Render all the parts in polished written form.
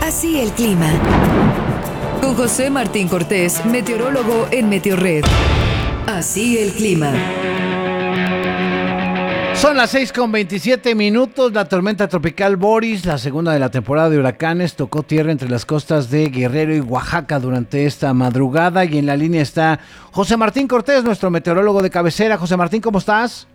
Así el clima. Con José Martín Cortés, meteorólogo en Meteorred. Así el clima. Son las 6:27. La tormenta tropical Boris, la segunda de la temporada de huracanes, tocó tierra entre las costas de Guerrero y Oaxaca durante esta madrugada. Y en la línea está José Martín Cortés, nuestro meteorólogo de cabecera. José Martín, ¿cómo estás?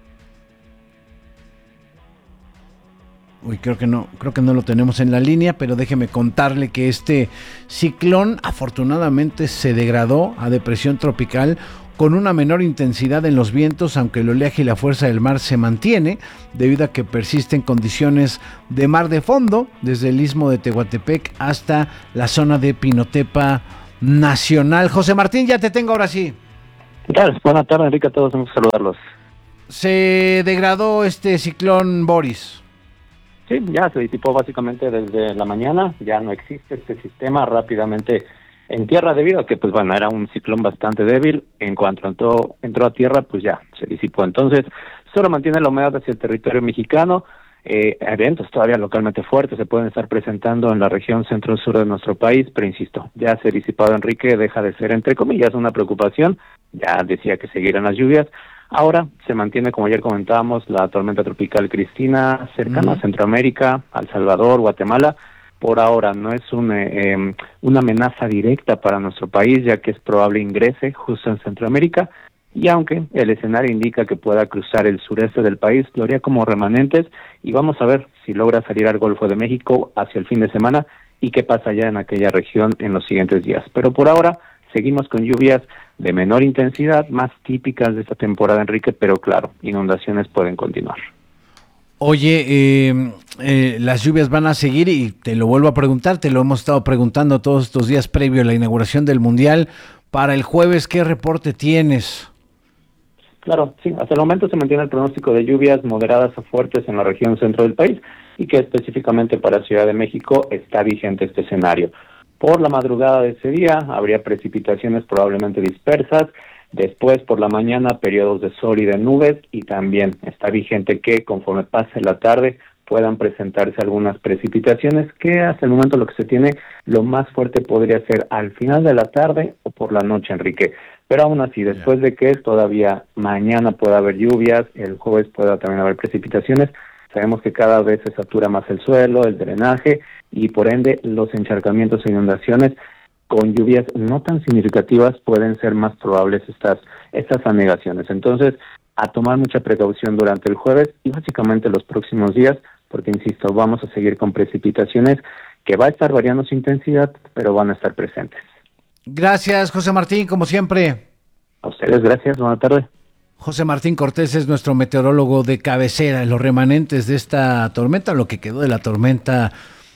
Creo que no lo tenemos en la línea, pero déjeme contarle que este ciclón afortunadamente se degradó a depresión tropical con una menor intensidad en los vientos, aunque el oleaje y la fuerza del mar se mantiene, debido a que persisten condiciones de mar de fondo, desde el istmo de Tehuantepec hasta la zona de Pinotepa Nacional. José Martín, ya te tengo ahora sí. ¿Qué tal? Buenas tardes, Enrique, a todos, vamos a saludarlos. Se degradó este ciclón Boris. Sí, ya se disipó básicamente desde la mañana, ya no existe este sistema rápidamente en tierra debido a que, pues bueno, era un ciclón bastante débil. En cuanto entró a tierra, pues ya se disipó. Entonces, solo mantiene la humedad hacia el territorio mexicano. Eventos todavía localmente fuertes se pueden estar presentando en la región centro-sur de nuestro país, pero insisto, ya se ha disipado, Enrique, deja de ser, entre comillas, una preocupación. Ya decía que seguirán las lluvias. Ahora se mantiene, como ayer comentábamos, la tormenta tropical Cristina cercana a Centroamérica, a El Salvador, Guatemala. Por ahora no es una amenaza directa para nuestro país, ya que es probable ingrese justo en Centroamérica, y aunque el escenario indica que pueda cruzar el sureste del país, lo haría como remanentes, y vamos a ver si logra salir al Golfo de México hacia el fin de semana y qué pasa ya en aquella región en los siguientes días. Pero por ahora seguimos con lluvias de menor intensidad, más típicas de esta temporada, Enrique, pero claro, inundaciones pueden continuar. Oye, las lluvias van a seguir y te lo vuelvo a preguntar, te lo hemos estado preguntando todos estos días previo a la inauguración del Mundial. Para el jueves, ¿qué reporte tienes? Claro, sí, hasta el momento se mantiene el pronóstico de lluvias moderadas a fuertes en la región centro del país y que específicamente para Ciudad de México está vigente este escenario. Por la madrugada de ese día habría precipitaciones probablemente dispersas. Después, por la mañana, periodos de sol y de nubes, y también está vigente que conforme pase la tarde puedan presentarse algunas precipitaciones, que hasta el momento lo que se tiene, lo más fuerte podría ser al final de la tarde o por la noche, Enrique. Pero aún así, después de que todavía mañana pueda haber lluvias, el jueves pueda también haber precipitaciones, sabemos que cada vez se satura más el suelo, el drenaje, y por ende los encharcamientos e inundaciones con lluvias no tan significativas pueden ser más probables estas anegaciones. Entonces, a tomar mucha precaución durante el jueves y básicamente los próximos días, porque insisto, vamos a seguir con precipitaciones que va a estar variando su intensidad, pero van a estar presentes. Gracias, José Martín, como siempre. A ustedes, gracias, buena tarde. José Martín Cortés es nuestro meteorólogo de cabecera. Los remanentes de esta tormenta, lo que quedó de la tormenta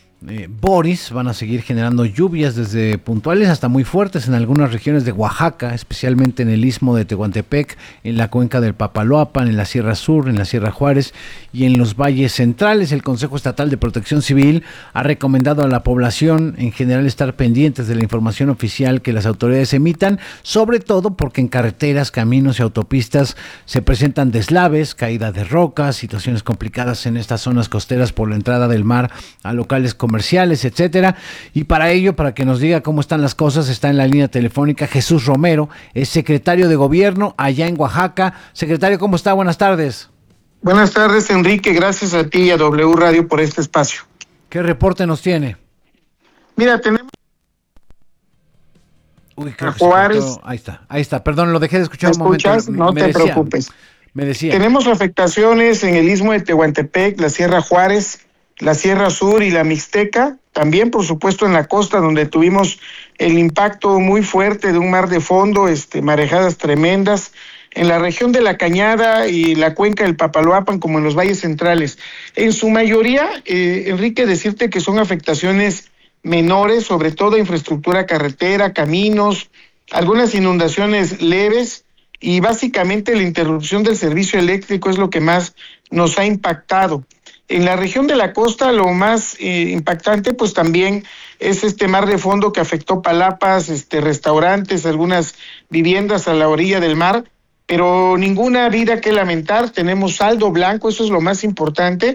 Boris, van a seguir generando lluvias desde puntuales hasta muy fuertes en algunas regiones de Oaxaca, especialmente en el istmo de Tehuantepec, en la cuenca del Papaloapan, en la Sierra Sur, en la Sierra Juárez y en los valles centrales. El Consejo Estatal de Protección Civil ha recomendado a la población en general estar pendientes de la información oficial que las autoridades emitan, sobre todo porque en carreteras, caminos y autopistas se presentan deslaves, caída de rocas, situaciones complicadas en estas zonas costeras por la entrada del mar a locales comerciales, etcétera. Y para ello, para que nos diga cómo están las cosas, está en la línea telefónica Jesús Romero, es secretario de Gobierno allá en Oaxaca. Secretario, ¿cómo está? Buenas tardes. Buenas tardes, Enrique. Gracias a ti y a W Radio por este espacio. ¿Qué reporte nos tiene? Mira, tenemos a Juárez. Ahí está. Perdón, lo dejé de escuchar un momento. No te preocupes. Me decía. Tenemos afectaciones en el istmo de Tehuantepec, la Sierra Juárez, la Sierra Sur y la Mixteca, también por supuesto en la costa donde tuvimos el impacto muy fuerte de un mar de fondo, marejadas tremendas, en la región de la Cañada y la cuenca del Papaloapan como en los valles centrales. En su mayoría, Enrique, decirte que son afectaciones menores, sobre todo infraestructura carretera, caminos, algunas inundaciones leves y básicamente la interrupción del servicio eléctrico es lo que más nos ha impactado. En la región de la costa lo más impactante pues también es este mar de fondo que afectó palapas, restaurantes, algunas viviendas a la orilla del mar, pero ninguna vida que lamentar, tenemos saldo blanco, eso es lo más importante,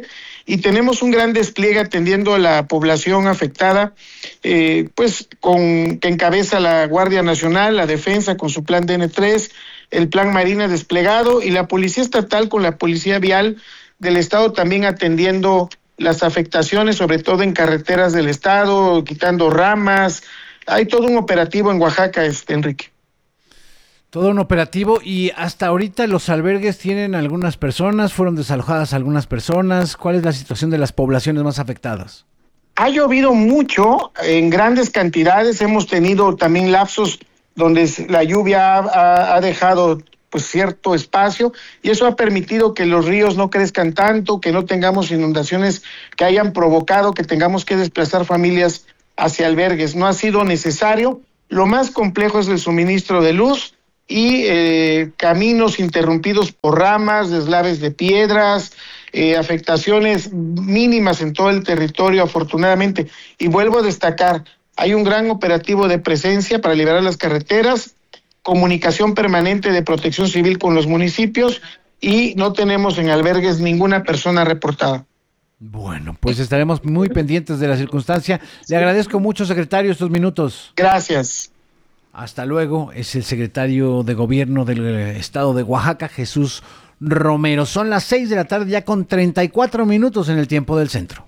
y tenemos un gran despliegue atendiendo a la población afectada, pues que encabeza la Guardia Nacional, la Defensa con su plan DN3, el plan Marina desplegado y la Policía Estatal con la Policía Vial del Estado también atendiendo las afectaciones, sobre todo en carreteras del Estado, quitando ramas. Hay todo un operativo en Oaxaca, Enrique. Todo un operativo, y hasta ahorita los albergues tienen algunas personas, fueron desalojadas algunas personas. ¿Cuál es la situación de las poblaciones más afectadas? Ha llovido mucho, en grandes cantidades, hemos tenido también lapsos donde la lluvia ha dejado pues cierto espacio, y eso ha permitido que los ríos no crezcan tanto, que no tengamos inundaciones que hayan provocado que tengamos que desplazar familias hacia albergues. No ha sido necesario. Lo más complejo es el suministro de luz y caminos interrumpidos por ramas, deslaves de piedras, afectaciones mínimas en todo el territorio, afortunadamente. Y vuelvo a destacar, hay un gran operativo de presencia para liberar las carreteras, comunicación permanente de Protección Civil con los municipios, y no tenemos en albergues ninguna persona reportada. Bueno, pues estaremos muy pendientes de la circunstancia. Le agradezco mucho, secretario, estos minutos. Gracias. Hasta luego. Es el secretario de Gobierno del Estado de Oaxaca, Jesús Romero. Son las 6 de la tarde, ya con 34 minutos en el tiempo del centro.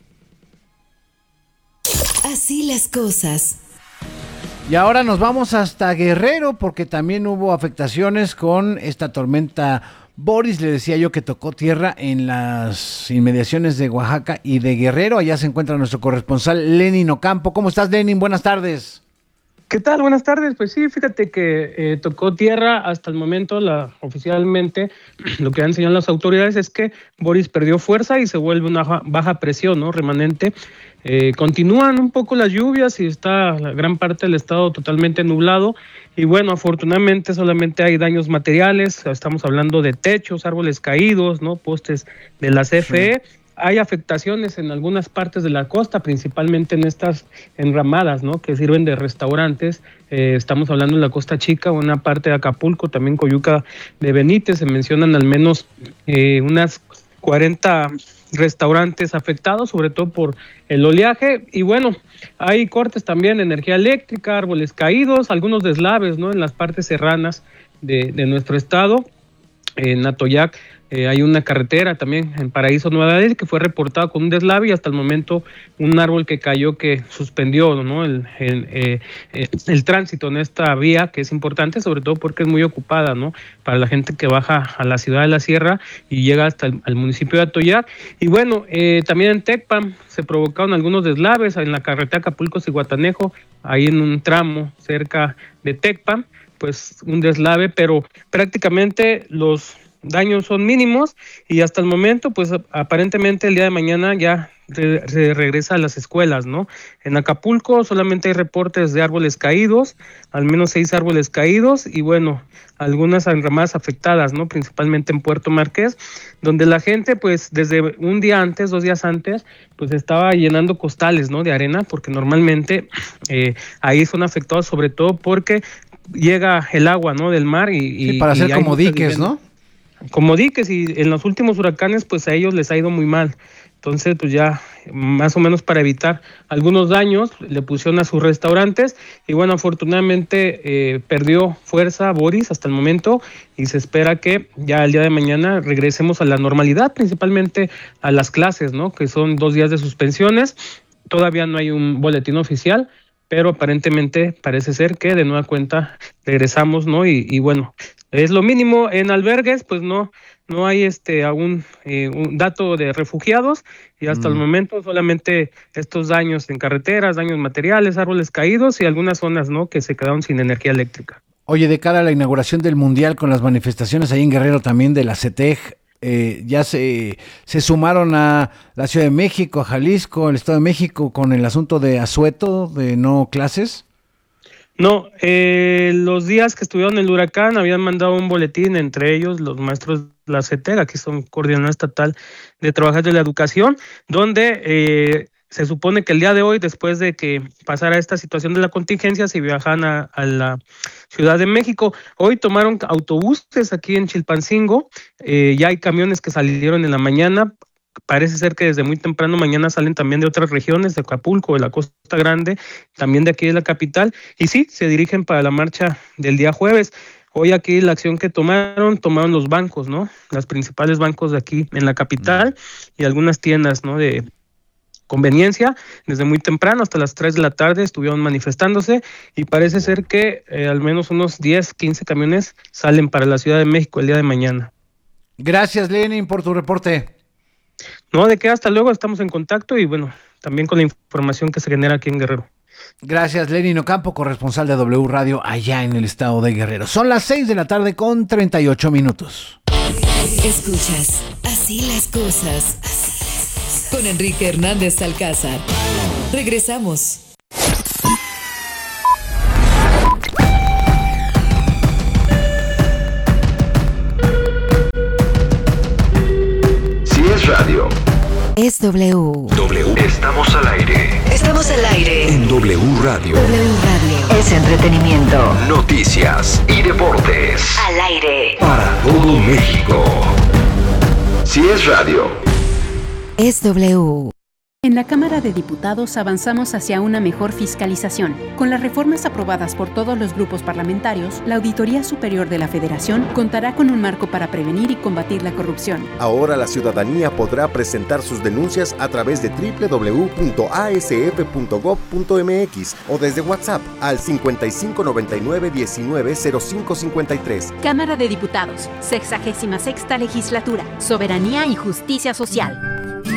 Así las cosas. Y ahora nos vamos hasta Guerrero, porque también hubo afectaciones con esta tormenta Boris. Le decía yo que tocó tierra en las inmediaciones de Oaxaca y de Guerrero. Allá se encuentra nuestro corresponsal Lenin Ocampo. ¿Cómo estás, Lenin? Buenas tardes. ¿Qué tal? Buenas tardes. Pues sí, fíjate que tocó tierra hasta el momento. Oficialmente lo que han enseñado las autoridades es que Boris perdió fuerza y se vuelve una baja presión, ¿no? Remanente. Continúan un poco las lluvias y está la gran parte del estado totalmente nublado. Y bueno, afortunadamente solamente hay daños materiales. Estamos hablando de techos, árboles caídos, ¿no? Postes de la CFE. Sí. Hay afectaciones en algunas partes de la costa, principalmente en estas enramadas, ¿no? Que sirven de restaurantes. Estamos hablando de la Costa Chica, una parte de Acapulco, también Coyuca de Benítez. Se mencionan al menos unas 40 restaurantes afectados, sobre todo por el oleaje. Y bueno, hay cortes también de energía eléctrica, árboles caídos, algunos deslaves, ¿no? En las partes serranas de nuestro estado. En Atoyac hay una carretera también en Paraíso Nueva Delhi que fue reportada con un deslave, y hasta el momento un árbol que cayó que suspendió, ¿no? el tránsito en esta vía, que es importante sobre todo porque es muy ocupada, ¿no? Para la gente que baja a la ciudad de la Sierra y llega hasta el municipio de Atoyac. Y bueno, también en Tecpan se provocaron algunos deslaves en la carretera Acapulco-Zihuatanejo, ahí en un tramo cerca de Tecpan, pues un deslave, pero prácticamente los daños son mínimos, y hasta el momento pues aparentemente el día de mañana ya se regresa a las escuelas, ¿no? En Acapulco solamente hay reportes de árboles caídos, al menos 6 árboles caídos, y bueno, algunas enramadas afectadas, ¿no? Principalmente en Puerto Marqués, donde la gente pues desde un día antes, 2 días antes, pues estaba llenando costales, ¿no? De arena, porque normalmente ahí son afectados sobre todo porque llega el agua, ¿no? Del mar y para hacer como diques, ¿no? Como diques, y en los últimos huracanes pues a ellos les ha ido muy mal. Entonces pues ya más o menos para evitar algunos daños le pusieron a sus restaurantes, y bueno, afortunadamente perdió fuerza Boris hasta el momento, y se espera que ya el día de mañana regresemos a la normalidad, principalmente a las clases, ¿no? Que son 2 días de suspensiones. Todavía no hay un boletín oficial, pero aparentemente parece ser que de nueva cuenta regresamos, ¿no? Y bueno, es lo mínimo. En albergues pues no hay aún un dato de refugiados, y hasta el momento solamente estos daños en carreteras, daños materiales, árboles caídos y algunas zonas, ¿no? Que se quedaron sin energía eléctrica. Oye, de cara a la inauguración del Mundial, con las manifestaciones ahí en Guerrero también de la CETEG, ya se sumaron a la Ciudad de México, a Jalisco, el Estado de México, con el asunto de asueto, de no clases. No, los días que estuvieron en el huracán habían mandado un boletín, entre ellos los maestros de la CETEG, aquí son Coordinadora Estatal de Trabajadores de la Educación, donde se supone que el día de hoy, después de que pasara esta situación de la contingencia, se viajan a la Ciudad de México. Hoy tomaron autobuses aquí en Chilpancingo, ya hay camiones que salieron en la mañana Parece ser que desde muy temprano mañana salen también de otras regiones, de Acapulco, de la Costa Grande, también de aquí de la capital, y sí, se dirigen para la marcha del día jueves. Hoy aquí la acción que tomaron los bancos, ¿no? Los principales bancos de aquí en la capital y algunas tiendas, ¿no? De conveniencia. Desde muy temprano hasta las 3 de la tarde estuvieron manifestándose y parece ser que al menos unos 10, 15 camiones salen para la Ciudad de México el día de mañana. Gracias, Lenin, por tu reporte. No, de qué, hasta luego, estamos en contacto y bueno, también con la información que se genera aquí en Guerrero. Gracias, Lenin Ocampo, corresponsal de W Radio allá en el estado de Guerrero. Son las 6 de la tarde con 38 minutos. Escuchas Así las cosas con Enrique Hernández Alcázar. Regresamos. Si es radio, es W. Estamos al aire. Estamos al aire En W Radio. W Radio es entretenimiento. Noticias y deportes. Al aire. Para todo México. Si es radio. Es W. En la Cámara de Diputados avanzamos hacia una mejor fiscalización. Con las reformas aprobadas por todos los grupos parlamentarios, la Auditoría Superior de la Federación contará con un marco para prevenir y combatir la corrupción. Ahora la ciudadanía podrá presentar sus denuncias a través de www.asf.gov.mx o desde WhatsApp al 5599-190553. Cámara de Diputados, 66ª Legislatura, Soberanía y Justicia Social.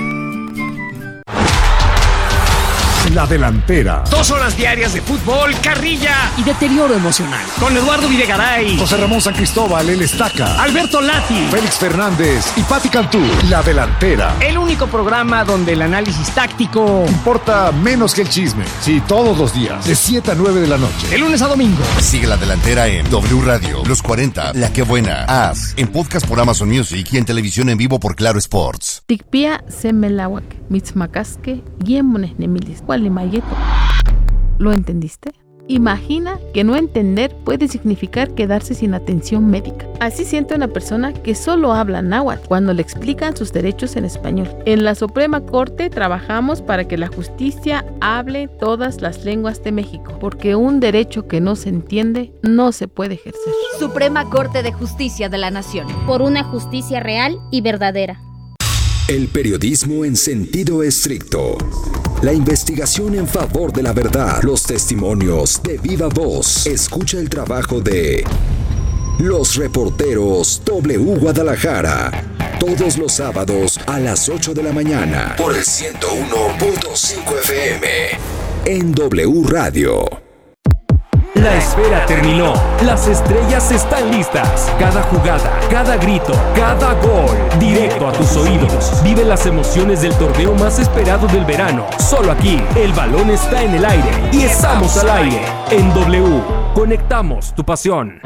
La Delantera. 2 horas diarias de fútbol, carrilla y deterioro emocional. Con Eduardo Videgaray, José Ramón San Cristóbal, el Estaca, Alberto Lati, Félix Fernández y Pati Cantú. La Delantera. El único programa donde el análisis táctico importa menos que el chisme. Sí, todos los días, de 7 a 9 de la noche. De lunes a domingo. Sigue La Delantera en W Radio, Los 40, La Que Buena, As, en podcast por Amazon Music y en televisión en vivo por Claro Sports. Tikpia semelawak, mitzmakaske, guiemones nemilis. ¿Lo entendiste? Imagina que no entender puede significar quedarse sin atención médica. Así siente una persona que solo habla náhuatl cuando le explican sus derechos en español. En la Suprema Corte trabajamos para que la justicia hable todas las lenguas de México, porque un derecho que no se entiende no se puede ejercer. Suprema Corte de Justicia de la Nación. Por una justicia real y verdadera. El periodismo en sentido estricto. La investigación en favor de la verdad. Los testimonios de viva voz. Escucha el trabajo de los reporteros W Guadalajara. Todos los sábados a las 8 de la mañana. Por el 101.5 FM. En W Radio. La espera terminó. Las estrellas están listas. Cada jugada, cada grito, cada gol. Directo a tus oídos. Vive las emociones del torneo más esperado del verano. Solo aquí, el balón está en el aire. Y estamos al aire. En W. Conectamos tu pasión.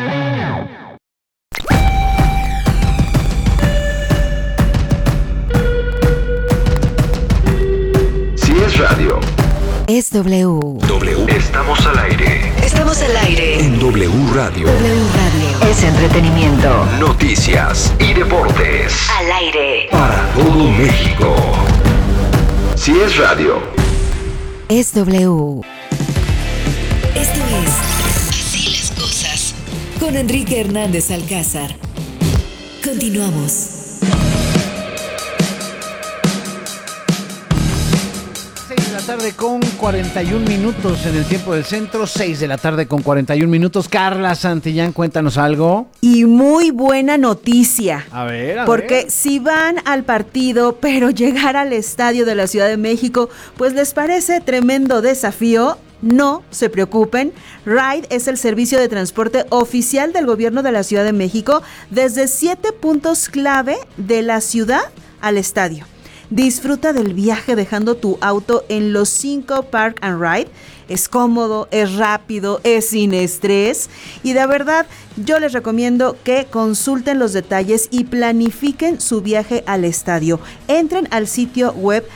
Si es radio. Es W. Estamos al aire. Estamos al aire. En W Radio. W Radio es entretenimiento. Noticias y deportes. Al aire. Para todo México. Si es radio. Es W. Esto es Así las cosas con Enrique Hernández Alcázar. Continuamos. 6 de la tarde con 41 minutos en el tiempo del centro. 6 de la tarde con 41 minutos. Carla Santillán, cuéntanos algo. Y muy buena noticia. A ver. Porque si van al partido, pero llegar al estadio de la Ciudad de México, pues les parece tremendo desafío. No se preocupen, Ride es el servicio de transporte oficial del gobierno de la Ciudad de México desde 7 puntos clave de la ciudad al estadio. Disfruta del viaje dejando tu auto en los 5 Park and Ride. Es cómodo, es rápido, es sin estrés y de verdad yo les recomiendo que consulten los detalles y planifiquen su viaje al estadio. Entren al sitio web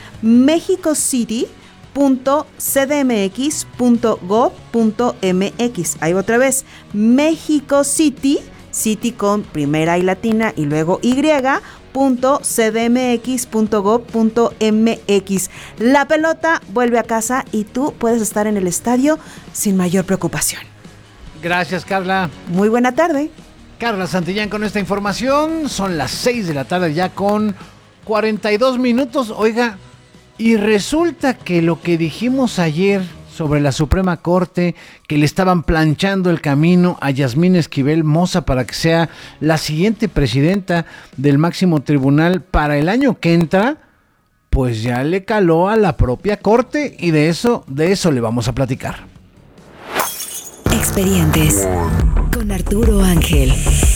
mexicocity.cdmx.gov.mx. Ahí otra vez, México City, City con primera y latina y luego Y, www.cdmx.gov.mx. La pelota vuelve a casa y tú puedes estar en el estadio sin mayor preocupación. Gracias, Carla. Muy buena tarde. Carla Santillán con esta información. Son las 6 de la tarde ya con 42 minutos. Oiga, y resulta que lo que dijimos ayer sobre la Suprema Corte, que le estaban planchando el camino a Yasmín Esquivel Moza para que sea la siguiente presidenta del máximo tribunal para el año que entra, pues ya le caló a la propia Corte y de eso le vamos a platicar. Expedientes con Arturo Ángel.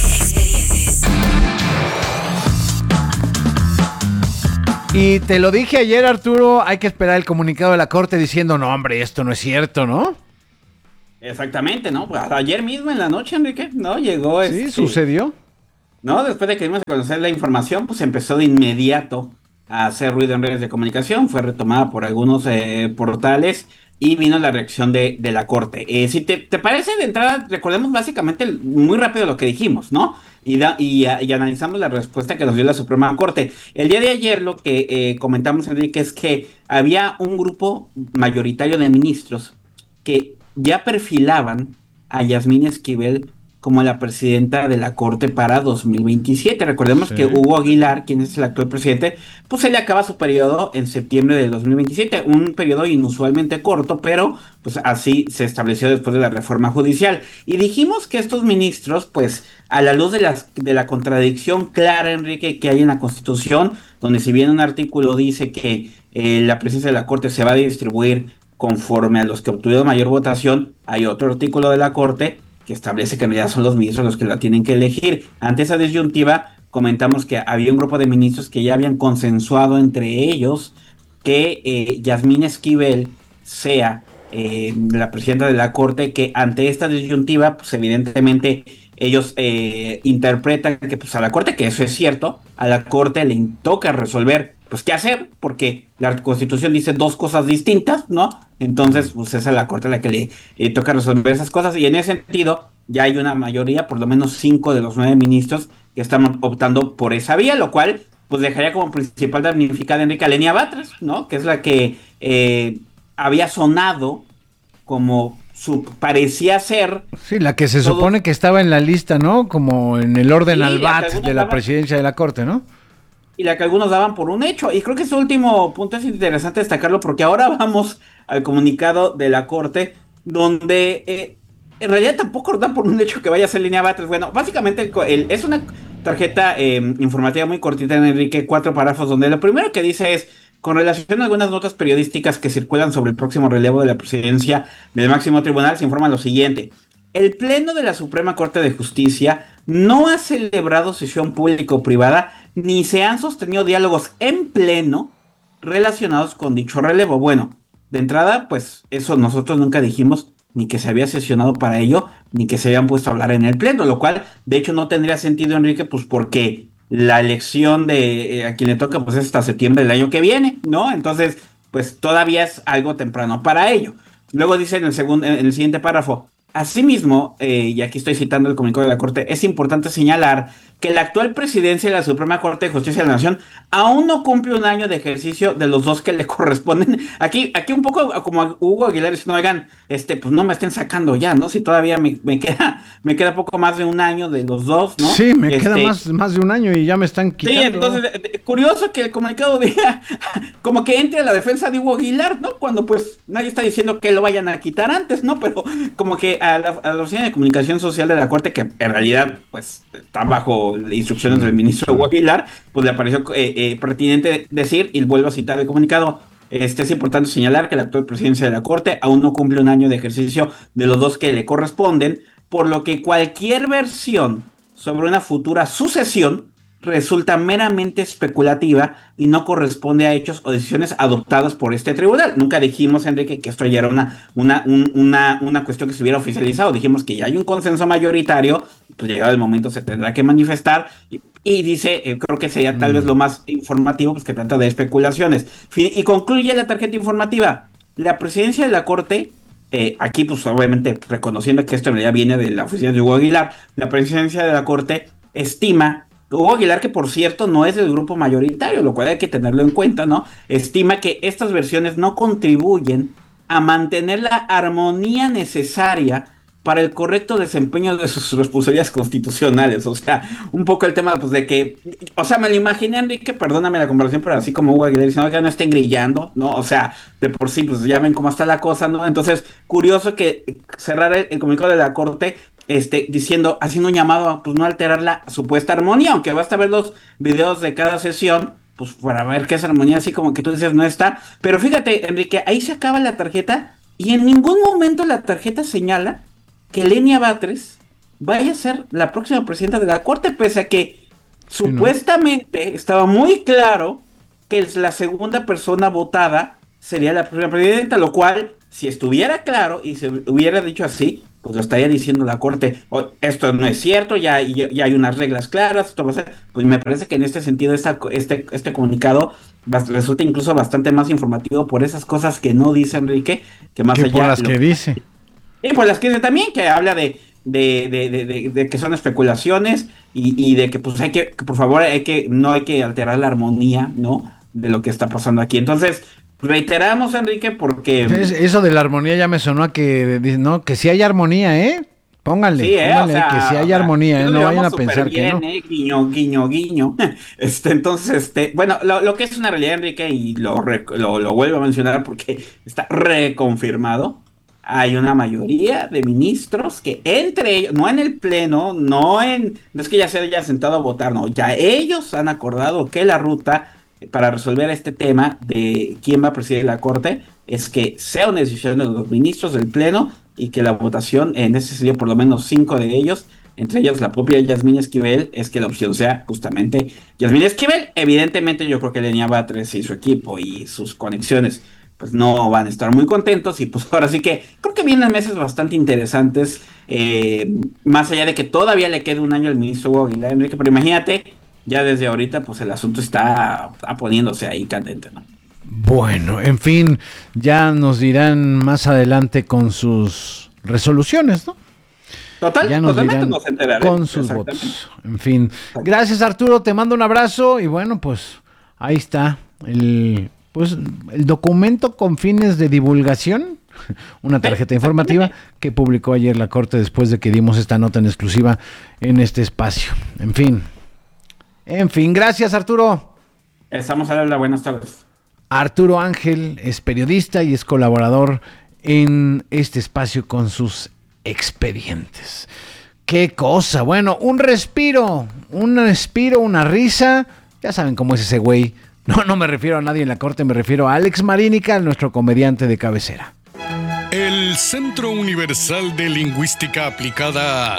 Y te lo dije ayer, Arturo, hay que esperar el comunicado de la Corte diciendo, no, hombre, esto no es cierto, ¿no? Exactamente, ¿no? Pues ayer mismo en la noche, Enrique, ¿no? Llegó Sí, sucedió. No, después de que dimos a conocer la información, pues empezó de inmediato a hacer ruido en redes de comunicación, fue retomada por algunos portales y vino la reacción de la Corte. Si te parece, de entrada, recordemos básicamente muy rápido lo que dijimos, ¿no? Y analizamos la respuesta que nos dio la Suprema Corte. El día de ayer lo que comentamos, Enrique, es que había un grupo mayoritario de ministros que ya perfilaban a Yasmín Esquivel como la presidenta de la Corte para 2027. Recordemos que Hugo Aguilar, quien es el actual presidente, pues él le acaba su periodo en septiembre de 2027, un periodo inusualmente corto, pero pues así se estableció después de la reforma judicial. Y dijimos que estos ministros, pues a la luz de la contradicción clara, Enrique, que hay en la Constitución, donde si bien un artículo dice que la presidencia de la Corte se va a distribuir conforme a los que obtuvieron mayor votación, hay otro artículo de la Corte que establece que en realidad son los ministros los que la tienen que elegir. Ante esa disyuntiva, comentamos que había un grupo de ministros que ya habían consensuado entre ellos que Yasmín Esquivel sea la presidenta de la Corte, que ante esta disyuntiva, pues evidentemente ellos interpretan que pues a la Corte, que eso es cierto, a la Corte le toca resolver pues qué hacer, porque la Constitución dice dos cosas distintas, ¿no? Entonces, pues es a la Corte la que le toca resolver esas cosas, y en ese sentido ya hay una mayoría, por lo menos 5 de los 9 ministros que están optando por esa vía, lo cual pues dejaría como principal damnificada a Enrique Alenia Batres, ¿no? Que es la que había sonado como parecía ser. Sí, la que se supone que estaba en la lista, ¿no? Como en el orden al bat de la presidencia de la Corte, ¿no? Y la que algunos daban por un hecho. Y creo que ese último punto es interesante destacarlo, porque ahora vamos al comunicado de la Corte, donde en realidad tampoco dan por un hecho que vaya a ser Lenia Batres. Bueno, básicamente es una tarjeta informativa muy cortita, en Enrique, 4 párrafos, donde lo primero que dice es: con relación a algunas notas periodísticas que circulan sobre el próximo relevo de la presidencia del máximo tribunal, se informa lo siguiente. El Pleno de la Suprema Corte de Justicia no ha celebrado sesión pública o privada, ni se han sostenido diálogos en pleno relacionados con dicho relevo. Bueno, de entrada, pues eso nosotros nunca dijimos ni que se había sesionado para ello, ni que se habían puesto a hablar en el pleno, lo cual de hecho no tendría sentido, Enrique, pues porque la elección de a quien le toca pues es hasta septiembre del año que viene, ¿no? Entonces, pues todavía es algo temprano para ello. Luego dice en el siguiente párrafo: asimismo, y aquí estoy citando el comunicado de la Corte, es importante señalar que la actual presidencia de la Suprema Corte de Justicia de la Nación aún no cumple un año de ejercicio de los 2 que le corresponden. Aquí un poco como Hugo Aguilar diciendo, oigan, pues no me estén sacando ya, ¿no? Si todavía me queda poco más de un año de los 2, ¿no? Sí, me queda más de un año y ya me están quitando. Sí, entonces, curioso que el comunicado diga como que entre a la defensa de Hugo Aguilar, ¿no? Cuando pues nadie está diciendo que lo vayan a quitar antes, ¿no? Pero como que a la Oficina de Comunicación Social de la Corte, que en realidad pues está bajo instrucciones del ministro Hugo Aguilar, pues le pareció pertinente decir, y vuelvo a citar el comunicado: es importante señalar que la actual presidencia de la Corte aún no cumple un año de ejercicio de los 2 que le corresponden, por lo que cualquier versión sobre una futura sucesión resulta meramente especulativa y no corresponde a hechos o decisiones adoptadas por este tribunal. Nunca dijimos, Enrique, que esto ya era una cuestión que se hubiera oficializado. Dijimos que ya hay un consenso mayoritario, pues llegado el momento se tendrá que manifestar, y dice, creo que sería tal vez lo más informativo, pues que trata de especulaciones. Y concluye la tarjeta informativa: la presidencia de la Corte, aquí pues obviamente reconociendo que esto en realidad viene de la oficina de Hugo Aguilar, la presidencia de la Corte estima Hugo Aguilar, que por cierto no es del grupo mayoritario, lo cual hay que tenerlo en cuenta, ¿no? Estima que estas versiones no contribuyen a mantener la armonía necesaria para el correcto desempeño de sus responsabilidades constitucionales. O sea, un poco el tema, pues, de que, o sea, me lo imaginé, Enrique, perdóname la comparación, pero así como Hugo Aguilar diciendo, no estén grillando, ¿no? O sea, de por sí, pues ya ven cómo está la cosa, ¿no? Entonces, curioso que cerrar el comunicado de la Corte diciendo, haciendo un llamado a, pues, no alterar la supuesta armonía, aunque basta ver los videos de cada sesión, pues, para ver qué es armonía, así como que tú dices, no está. Pero fíjate, Enrique, ahí se acaba la tarjeta y en ningún momento la tarjeta señala que Lenia Batres vaya a ser la próxima presidenta de la Corte, pese a que supuestamente estaba muy claro que la segunda persona votada sería la próxima presidenta, lo cual, si estuviera claro y se hubiera dicho así, pues lo estaría diciendo la Corte, esto no es cierto, ya hay unas reglas claras, esto va a ser, pues me parece que en este sentido este comunicado resulta incluso bastante más informativo por esas cosas que no dice Enrique, que más allá por las que dice. Y por las que dice también, que habla de que son especulaciones y de que pues hay que, por favor, no hay que alterar la armonía, ¿no? De lo que está pasando aquí. Entonces, reiteramos, Enrique, porque... Eso de la armonía ya me sonó a que, ¿no? Que sí hay armonía, ¿eh? Pónganle, sí, o sea, que sí hay armonía, no vayan a pensar bien, que no. Guiño, guiño, guiño. Entonces, bueno, lo que es una realidad, Enrique, y lo vuelvo a mencionar porque está reconfirmado, hay una mayoría de ministros que entre ellos, no en el pleno, no es que ya se haya sentado a votar, no, ya ellos han acordado que la ruta para resolver este tema de quién va a presidir la Corte es que sea una decisión de los ministros del pleno y que la votación en ese sería por lo menos 5 de ellos, entre ellos la propia Yasmín Esquivel, es que la opción sea justamente Yasmín Esquivel. Evidentemente yo creo que Lenia Batres y su equipo y sus conexiones pues no van a estar muy contentos y pues ahora sí que creo que vienen meses bastante interesantes, más allá de que todavía le quede un año al ministro Hugo Aguilar, Enrique, pero imagínate, ya desde ahorita pues el asunto está poniéndose ahí candente, ¿no? Bueno, en fin, ya nos dirán más adelante con sus resoluciones, ¿no? Ya nos dirán nos enteraremos con sus votos. En fin, gracias Arturo, te mando un abrazo y bueno, pues ahí está el documento con fines de divulgación, una tarjeta informativa que publicó ayer la Corte después de que dimos esta nota en exclusiva en este espacio. En fin, gracias Arturo. Estamos a la buenas tardes. Arturo Ángel es periodista y es colaborador en este espacio con sus expedientes. ¡Qué cosa! Bueno, un respiro, una risa. Ya saben cómo es ese güey. No me refiero a nadie en la Corte, me refiero a Alex Marínica, nuestro comediante de cabecera. El Centro Universal de Lingüística Aplicada,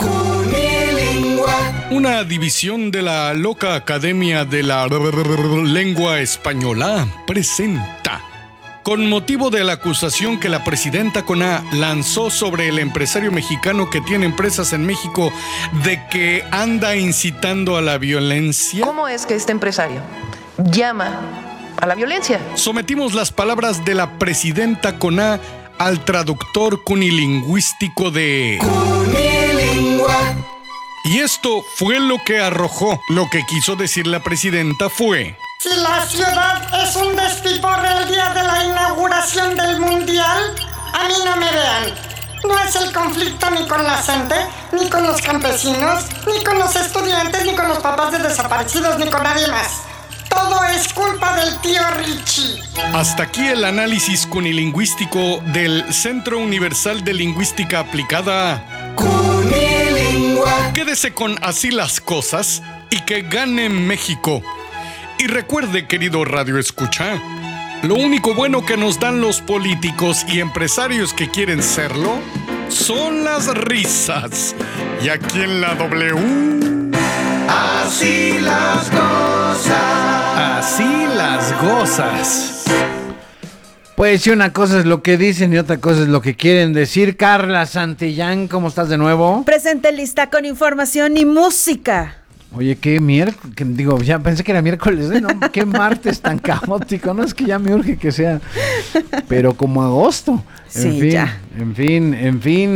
una división de la loca Academia de la Lengua Española, presenta, con motivo de la acusación que la presidenta CONA lanzó sobre el empresario mexicano que tiene empresas en México de que anda incitando a la violencia. ¿Cómo es que este empresario llama a la violencia? Sometimos las palabras de la presidenta CONA al traductor cunilingüístico de Cunilingua. Y esto fue lo que arrojó. Lo que quiso decir la presidenta fue: si la ciudad es un despiporre el día de la inauguración del mundial, a mí no me vean. No es el conflicto ni con la gente, ni con los campesinos, ni con los estudiantes, ni con los papás de desaparecidos, ni con nadie más. Todo es culpa del tío Richie. Hasta aquí el análisis cunilingüístico del Centro Universal de Lingüística Aplicada Cunilingua. Quédese con Así las Cosas y que gane México. Y recuerde, querido Radio Escucha, lo único bueno que nos dan los políticos y empresarios que quieren serlo son las risas. Y aquí en la W... Así las cosas. Así las gozas. Pues sí, una cosa es lo que dicen y otra cosa es lo que quieren decir. Carla Santillán, ¿cómo estás de nuevo? Presente, lista con información y música. Oye, qué miércoles, digo, ya pensé que era miércoles, ¿no? Qué martes tan caótico, no es que ya me urge que sea, pero como agosto. En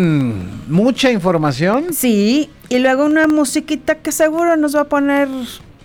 fin, mucha información. Sí, y luego una musiquita que seguro nos va a poner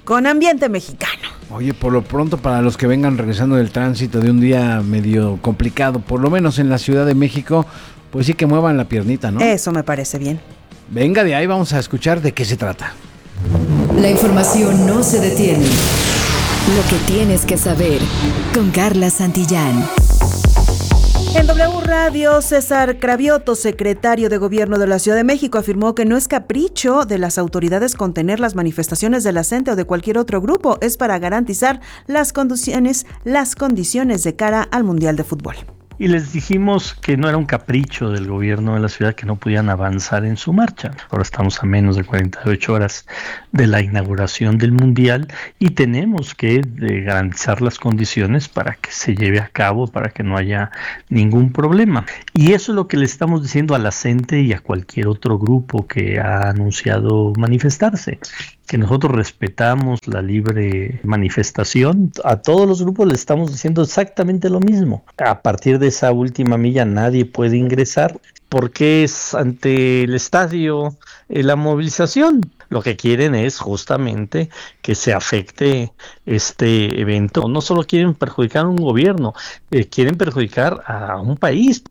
con ambiente mexicano. Oye, por lo pronto, para los que vengan regresando del tránsito de un día medio complicado, por lo menos en la Ciudad de México, pues sí que muevan la piernita, ¿no? Eso me parece bien. Venga, de ahí vamos a escuchar de qué se trata. La información no se detiene. Lo que tienes que saber con Carla Santillán. En W Radio, César Cravioto, secretario de Gobierno de la Ciudad de México, afirmó que no es capricho de las autoridades contener las manifestaciones de la CENTE o de cualquier otro grupo, es para garantizar las condiciones de cara al Mundial de Fútbol. Y les dijimos que no era un capricho del gobierno de la ciudad, que no podían avanzar en su marcha. Ahora estamos a menos de 48 horas de la inauguración del Mundial y tenemos que garantizar las condiciones para que se lleve a cabo, para que no haya ningún problema. Y eso es lo que le estamos diciendo a la CENTE y a cualquier otro grupo que ha anunciado manifestarse, que nosotros respetamos la libre manifestación. A todos los grupos le estamos diciendo exactamente lo mismo. A partir de esa última milla nadie puede ingresar porque es ante el estadio la movilización. Lo que quieren es justamente que se afecte este evento. No solo quieren perjudicar a un gobierno, quieren perjudicar a un país.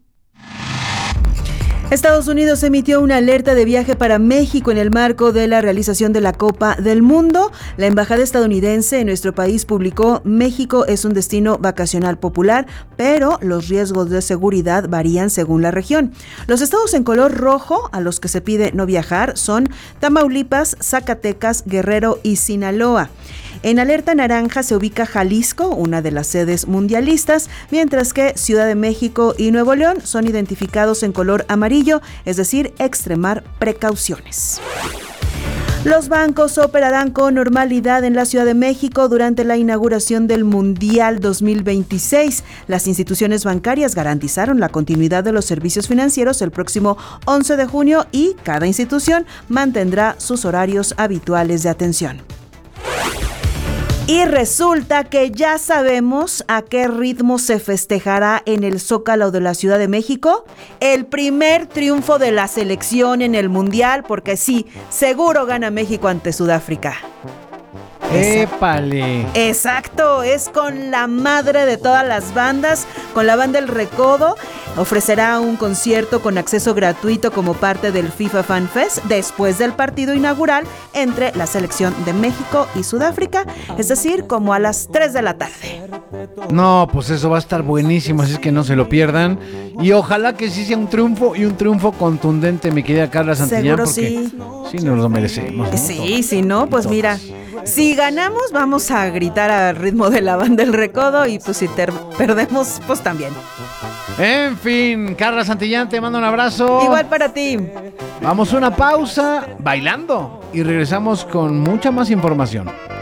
Estados Unidos emitió una alerta de viaje para México en el marco de la realización de la Copa del Mundo. La embajada estadounidense en nuestro país publicó: México es un destino vacacional popular, pero los riesgos de seguridad varían según la región. Los estados en color rojo a los que se pide no viajar son Tamaulipas, Zacatecas, Guerrero y Sinaloa. En alerta naranja se ubica Jalisco, una de las sedes mundialistas, mientras que Ciudad de México y Nuevo León son identificados en color amarillo, es decir, extremar precauciones. Los bancos operarán con normalidad en la Ciudad de México durante la inauguración del Mundial 2026. Las instituciones bancarias garantizaron la continuidad de los servicios financieros el próximo 11 de junio y cada institución mantendrá sus horarios habituales de atención. Y resulta que ya sabemos a qué ritmo se festejará en el Zócalo de la Ciudad de México el primer triunfo de la selección en el Mundial, porque sí, seguro gana México ante Sudáfrica. ¡Épale! Exacto, es con la madre de todas las bandas, con la banda El Recodo. Ofrecerá un concierto con acceso gratuito como parte del FIFA Fan Fest después del partido inaugural entre la selección de México y Sudáfrica, es decir, como a las 3 de la tarde. No, pues eso va a estar buenísimo, así es que no se lo pierdan. Y ojalá que sí sea un triunfo, y un triunfo contundente, mi querida Carla Santillán. Seguro porque sí nos lo merecemos, ¿no? Sí, si no, pues mira, si ganamos vamos a gritar al ritmo de la banda El Recodo, y pues si perdemos, pues también. En fin, Carla Santillán, te mando un abrazo. Igual para ti. Vamos a una pausa bailando y regresamos con mucha más información.